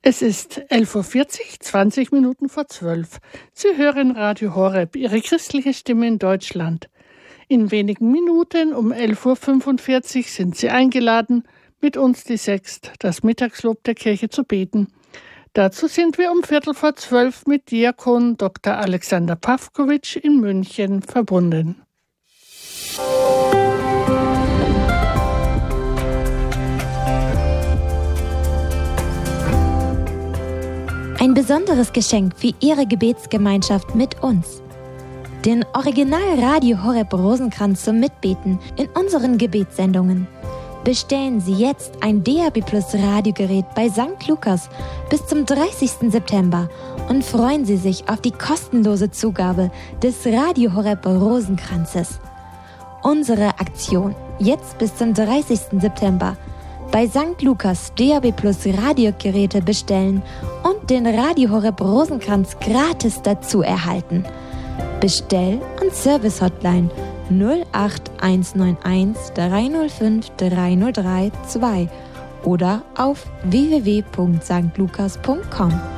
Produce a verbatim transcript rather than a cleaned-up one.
Es ist elf Uhr vierzig, zwanzig Minuten vor zwölf. Sie hören Radio Horeb, Ihre christliche Stimme in Deutschland. In wenigen Minuten um elf Uhr fünfundvierzig sind Sie eingeladen, mit uns die Sext, das Mittagslob der Kirche, zu beten. Dazu sind wir um Viertel vor zwölf mit Diakon Doktor Alexander Pawkowitsch in München verbunden. Ein besonderes Geschenk für Ihre Gebetsgemeinschaft mit uns. Den Original Radio Horeb Rosenkranz zum Mitbeten in unseren Gebetssendungen. Bestellen Sie jetzt ein D A B Plus Radiogerät bei Sankt Lukas bis zum dreißigsten September und freuen Sie sich auf die kostenlose Zugabe des Radio Horeb Rosenkranzes. Unsere Aktion jetzt bis zum dreißigsten September. Bei Sankt Lukas D A B Plus Radiogeräte bestellen und den Radio Horeb Rosenkranz gratis dazu erhalten. Bestell- und Service-Hotline null acht eins neun eins drei null fünf drei null drei zwei oder auf w w w punkt sankt lukas punkt com.